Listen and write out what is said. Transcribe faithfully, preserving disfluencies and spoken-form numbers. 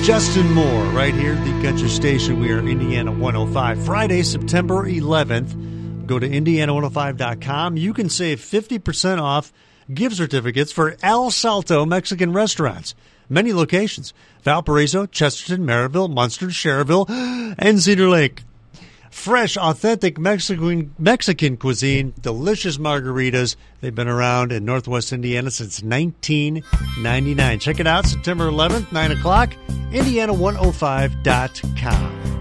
Justin Moore, right here at the Country Station. We are Indiana one oh five. Friday, September eleventh. Go to Indiana one oh five dot com. You can save fifty percent off gift certificates for El Salto Mexican restaurants. Many locations: Valparaiso, Chesterton, Maryville, Munster, Cherville, and Cedar Lake. Fresh, authentic Mexican Mexican cuisine, delicious margaritas. They've been around in Northwest Indiana since nineteen ninety-nine. Check it out, September eleventh, nine o'clock, Indiana one oh five dot com.